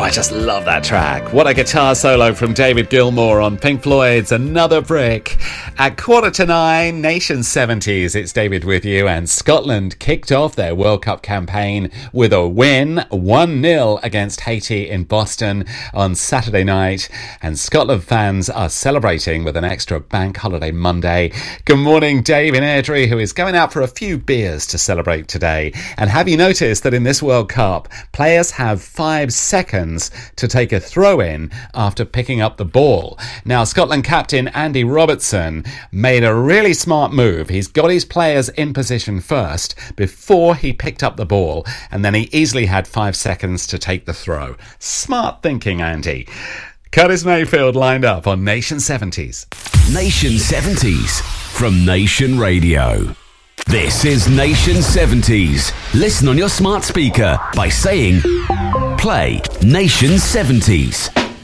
I just love that track. What a guitar solo from David Gilmour on Pink Floyd's Another Brick. At 9:15, Nation 70s, it's David with you, and Scotland kicked off their World Cup campaign with a win, 1-0 against Haiti in Boston on Saturday night, and Scotland fans are celebrating with an extra bank holiday Monday. Good morning, Dave in Airdrie, who is going out for a few beers to celebrate today. And have you noticed that in this World Cup, players have 5 seconds to take a throw-in after picking up the ball? Now, Scotland captain Andy Robertson made a really smart move. He's got his players in position first before he picked up the ball, and then he easily had 5 seconds to take the throw. Smart thinking, Andy. Curtis Mayfield lined up on Nation 70s. Nation 70s from Nation Radio. This is Nation 70s. Listen on your smart speaker by saying, play Nation 70s.